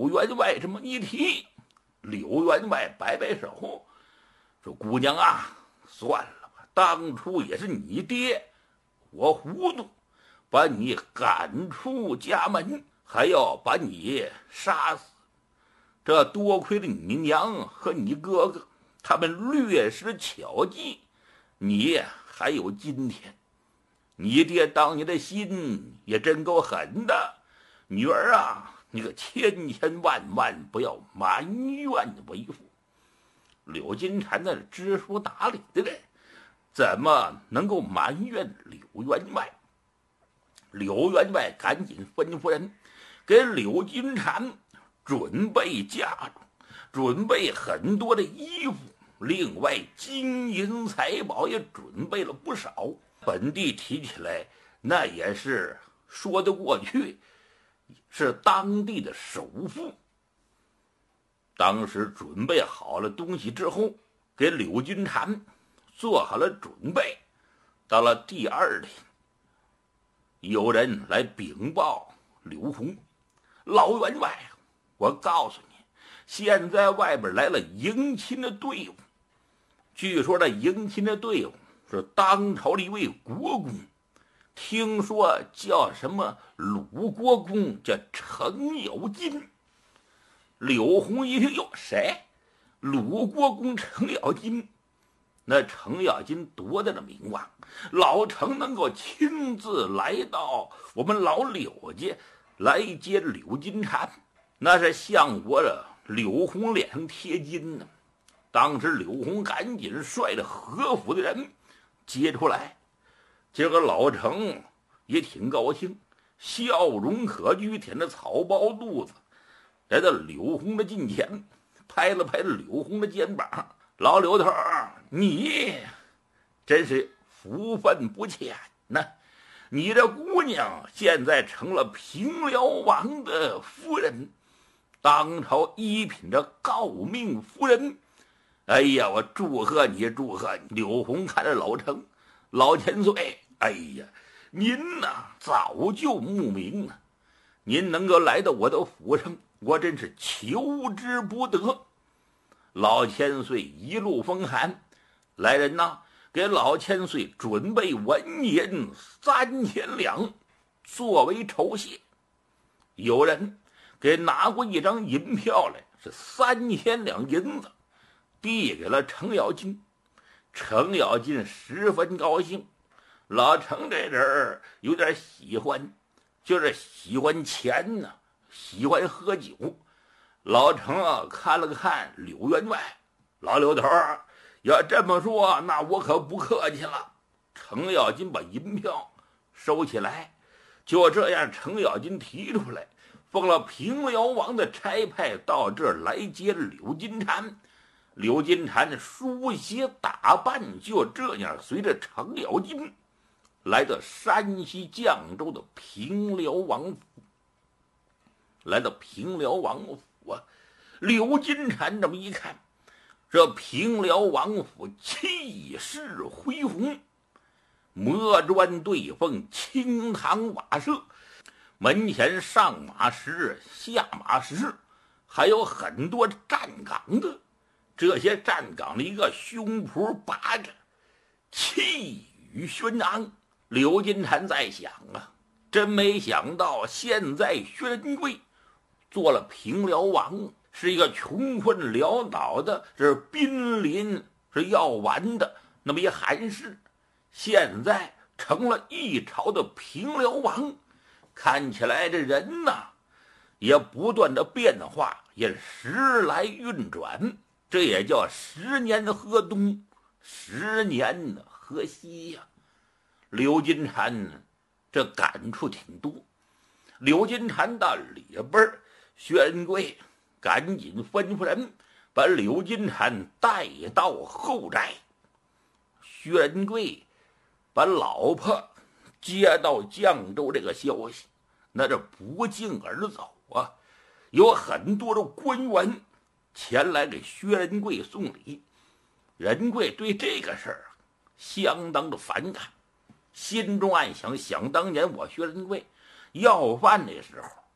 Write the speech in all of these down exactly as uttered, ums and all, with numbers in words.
员外这么一提，柳员外摆摆手说：“姑娘啊，算了吧，当初也是你爹，我糊涂，把你赶出家门，还要把你杀死。这多亏了你娘和你哥哥，他们略施巧计，你还有今天。你爹当年的心也真够狠的，女儿啊，你可千千万万不要埋怨为父。”柳金蝉那知书达理的人，怎么能够埋怨柳员外？柳员外赶紧吩咐人给柳金蝉准备嫁妆，准备很多的衣服，另外金银财宝也准备了不少。本地提起来，那也是说得过去，是当地的首富。当时准备好了东西之后，给柳金蝉做好了准备。到了第二天，有人来禀报刘洪：“老员外，我告诉你，现在外边来了迎亲的队伍。据说这迎亲的队伍是当朝的一位国公，听说叫什么鲁国公，叫程咬金。”柳洪一听，哟，谁？鲁国公程咬金？那程咬金多大的名望，老程能够亲自来到我们老柳家来接柳金蝉，那是向我的柳洪脸上贴金呢。当时柳洪赶紧率着何府的人接出来，这个老程也挺高兴，笑容可掬，舔着草包肚子来到柳洪的近前，拍了拍柳洪的肩膀：“老柳头，你真是福分不浅呐！你这姑娘现在成了平辽王的夫人，当朝一品的诰命夫人。哎呀，我祝贺你，祝贺你！”柳洪看着老程：“老千岁，哎呀，您呐早就慕名了，您能够来到我的府上，我真是求之不得。”老千岁一路风寒，来人呐，给老千岁准备文银三千两作为酬谢。有人给拿过一张银票来，是三千两银子，递给了程咬金。程咬金十分高兴，老程这人有点喜欢，就是喜欢钱呢，喜欢喝酒。老程啊看了看柳员外：“老柳头，要这么说，那我可不客气了。”程咬金把银票收起来，就这样，程咬金提出来，奉了平辽王的差派到这儿来接柳金蝉。柳金蝉梳洗打扮，就这样随着程咬金来到山西绛州的平辽王府。来到平辽王府啊，柳金蝉这么一看，这平辽王府气势恢宏，磨砖对缝，青堂瓦舍，门前上马石下马石，还有很多站岗的。这些站岗的一个胸脯拔着，气宇轩昂。柳金蝉在想啊，真没想到现在薛仁贵做了平辽王，是一个穷困潦倒的，是濒临是要完的那么一寒士，现在成了一朝的平辽王。看起来这人呐也不断的变化，也时来运转，这也叫十年河东，十年河西呀、啊。柳金蝉这感触挺多。柳金蝉到里边，薛仁贵赶紧吩咐人把柳金蝉带到后宅。薛仁贵把老婆接到绛州这个消息，那这不胫而走啊，有很多的官员前来给薛仁贵送礼。仁贵对这个事儿相当的反感，心中暗想：想当年我薛仁贵要饭的时候，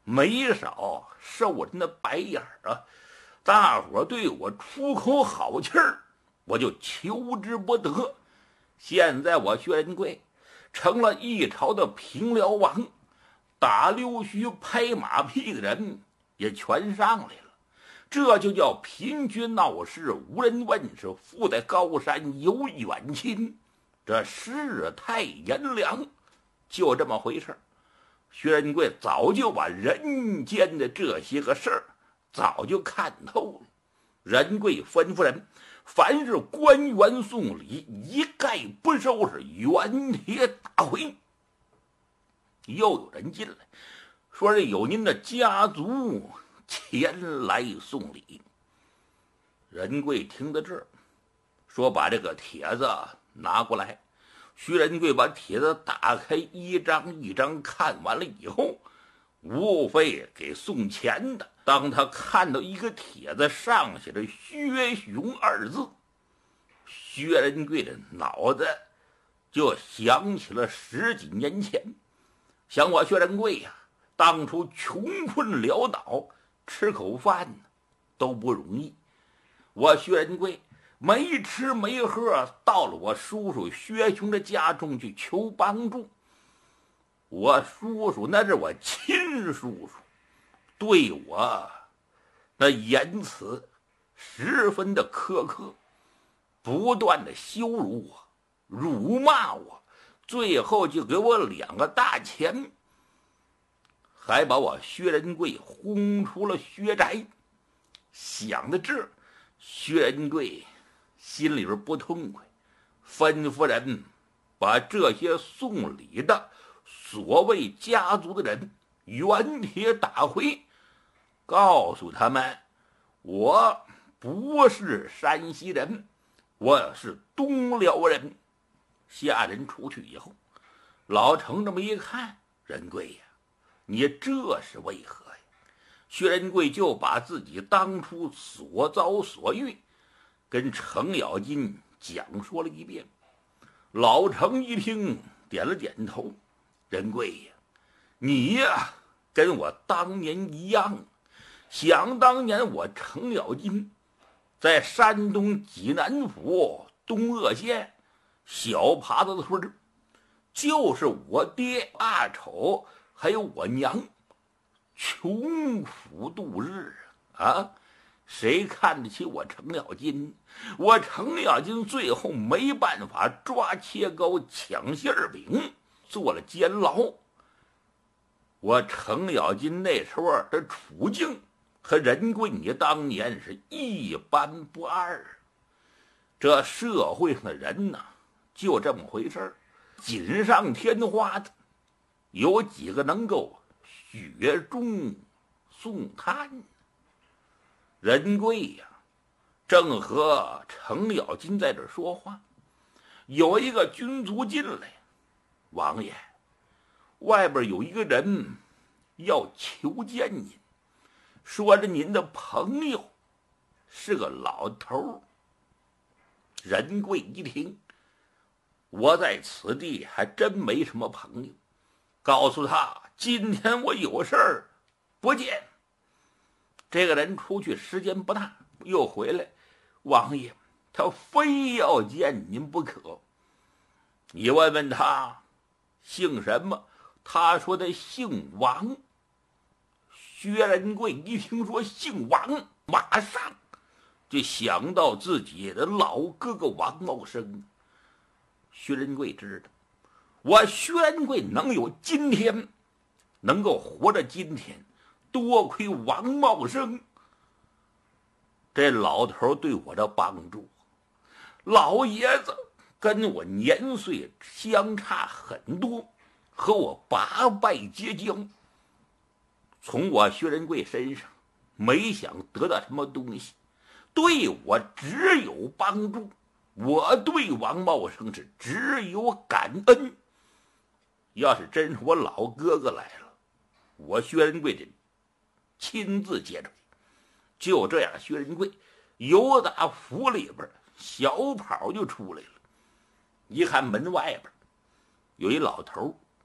没少受人的白眼啊！大伙对我出口好气儿，我就求之不得。现在我薛仁贵成了一朝的平辽王，打溜须拍马屁的人也全上来了，这就叫贫居闹市无人问，是富在高山有远亲。这世态炎凉，就这么回事。薛仁贵早就把人间的这些个事儿早就看透了。仁贵吩咐人，凡是官员送礼，一概不收拾，原帖打回。又有人进来，说是有您的家族前来送礼。仁贵听到这儿，说把这个帖子拿过来。薛仁贵把帖子打开，一张一张看完了以后，无非给送钱的。当他看到一个帖子上写着薛雄二字，薛仁贵的脑子就想起了十几年前，想我薛仁贵呀、啊，当初穷困潦倒，吃口饭都不容易。我薛仁贵没吃没喝，到了我叔叔薛雄的家中去求帮助。我叔叔那是我亲叔叔，对我那言辞十分的苛刻，不断的羞辱我，辱骂我，最后就给我两个大钱，还把我薛仁贵轰出了薛宅。想到这儿，薛仁贵心里边不痛快，吩咐人把这些送礼的所谓家族的人原帖打回，告诉他们我不是山西人，我是东辽人。下人出去以后，老程这么一看，仁贵呀，你这是为何呀？薛仁贵就把自己当初所遭所遇跟程咬金讲说了一遍。老程一听，点了点头。仁贵呀，你呀跟我当年一样，想当年我程咬金在山东济南府东鄂县小耙子村，就是我爹阿丑还有我娘穷苦度日啊！谁看得起我程咬金？我程咬金最后没办法抓切糕抢馅饼，坐了监牢。我程咬金那时候的处境和仁贵你当年是一般不二。这社会上的人呐，就这么回事儿，锦上添花的，有几个能够雪中送炭？仁贵呀，正和程咬金在这说话，有一个军卒进来，王爷，外边有一个人要求见您，说着您的朋友是个老头。仁贵一听，我在此地还真没什么朋友，告诉他今天我有事儿不见。这个人出去时间不大，又回来，王爷他非要见您不可。你问问他姓什么，他说他姓王。薛仁贵一听说姓王，马上就想到自己的老哥哥王茂生。薛仁贵知道，我薛仁贵能有今天，能够活着今天，多亏王茂生这老头对我的帮助。老爷子跟我年岁相差很多，和我八拜结交，从我薛仁贵身上没想得到什么东西，对我只有帮助。我对王茂生是只有感恩。要是真是我老哥哥来了，我薛仁贵得亲自接出去。就这样，薛仁贵由打府里边小跑就出来了。一看门外边有一老头，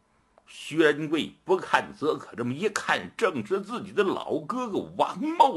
薛仁贵不看则可，这么一看，正是自己的老哥哥王茂